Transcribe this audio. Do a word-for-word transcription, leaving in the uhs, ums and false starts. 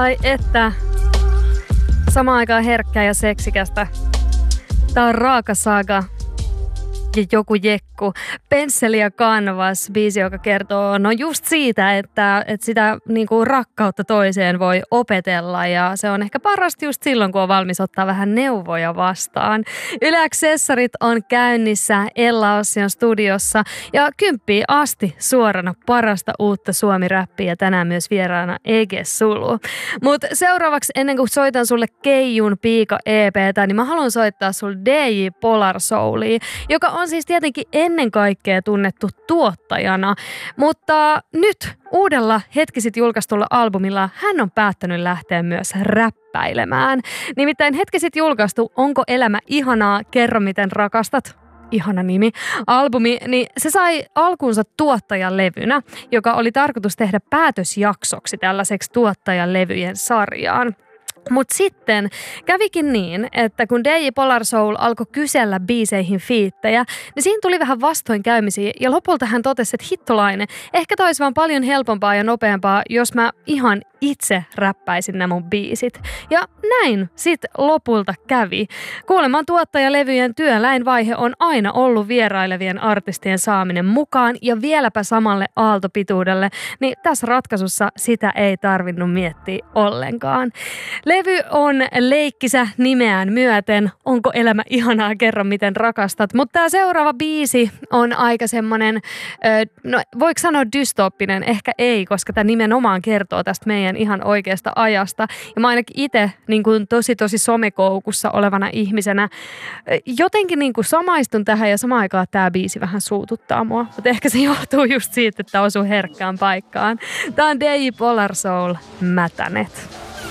Ai että. Samaan aikaan herkkää ja seksikästä. Tää on Raaka Saga ja Joku Jekku. Pensseli ja kanvas, biisi, joka kertoo no just siitä, että, että sitä niin kuin rakkautta toiseen voi opetella ja se on ehkä parasta just silloin, kun on valmis ottaa vähän neuvoja vastaan. Yle Accessorit on käynnissä Ella Ossion studiossa ja kymppiin asti suorana parasta uutta suomi-räppiä, tänään myös vieraana Ege Sulu. Mutta seuraavaksi ennen kuin soitan sulle Keijun Piika E P:tä, niin mä haluan soittaa sulle D J Polar Soulia, joka on siis tietenkin ennen kaikkea tunnettu tuottajana, mutta nyt uudella hetki sitten julkaistulla albumilla hän on päättänyt lähteä myös räppäilemään. Nimittäin hetki sitten julkaistu Onko elämä ihanaa, kerro miten rakastat. Ihana nimi, albumi, niin se sai alkunsa tuottajan levynä, joka oli tarkoitus tehdä päätösjaksoksi tällaiseksi tuottajan levyjen sarjaan. Mutta sitten kävikin niin, että kun D J Polar Soul alkoi kysellä biiseihin fiittejä, niin siinä tuli vähän vastoinkäymisiä ja lopulta hän totesi, että hittolainen, ehkä toi olisi vaan paljon helpompaa ja nopeampaa, jos mä ihan itse räppäisin nämä mun biisit. Ja näin sit lopulta kävi. Kuuleman tuottajalevyjen työläinvaihe on aina ollut vierailevien artistien saaminen mukaan ja vieläpä samalle aaltopituudelle, niin tässä ratkaisussa sitä ei tarvinnut miettiä ollenkaan. Levy on leikkisä nimeään myöten. Onko elämä ihanaa, kerro miten rakastat. Mutta tämä seuraava biisi on aika semmoinen, no voiko sanoa dystooppinen? Ehkä ei, koska tämä nimenomaan kertoo tästä meidän ihan oikeasta ajasta. Ja mä ainakin itse niin kuin tosi tosi somekoukussa olevana ihmisenä jotenkin niin kuin samaistun tähän ja samaan aikaan tämä biisi vähän suututtaa mua. Mutta ehkä se johtuu just siitä, että osuu herkkään paikkaan. Tämä on D J Polar Soul, Mätänet.